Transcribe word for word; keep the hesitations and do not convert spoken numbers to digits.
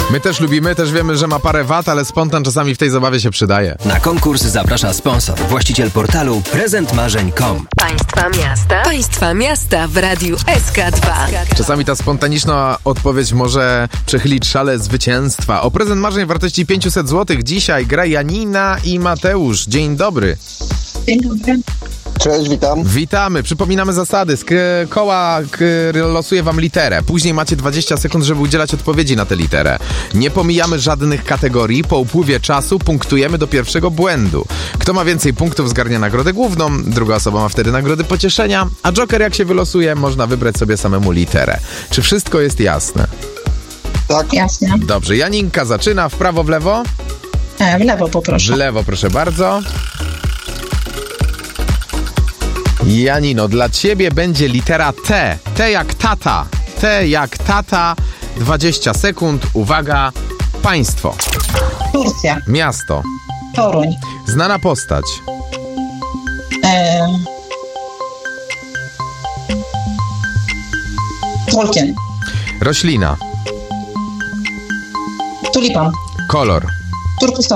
My też lubimy, też wiemy, że ma parę wad, ale spontan czasami w tej zabawie się przydaje. Na konkurs zaprasza sponsor, właściciel portalu prezent marzeń kropka com. Państwa miasta. Państwa miasta w Radiu S K dwa. Czasami ta spontaniczna odpowiedź może przechylić szale zwycięstwa. O prezent marzeń wartości pięćset złotych dzisiaj gra Janina i Mateusz. Dzień dobry. Dzień dobry. Cześć, witam. Witamy. Przypominamy zasady. Z k- koła k- losuje wam literę. Później macie dwadzieścia sekund, żeby udzielać odpowiedzi na tę literę. Nie pomijamy żadnych kategorii. Po upływie czasu punktujemy do pierwszego błędu. Kto ma więcej punktów, zgarnia nagrodę główną. Druga osoba ma wtedy nagrody pocieszenia. A joker, jak się wylosuje, można wybrać sobie samemu literę. Czy wszystko jest jasne? Tak. Jasne. Dobrze. Janinka zaczyna. W prawo, w lewo? E, w lewo poproszę. W lewo, proszę bardzo. Janino, dla ciebie będzie litera T. T jak tata. T jak tata. dwadzieścia sekund. Uwaga. Państwo. Turcja. Miasto. Toruń. Znana postać. E... Tolkien. Roślina. Tulipan. Kolor. Turkusowy.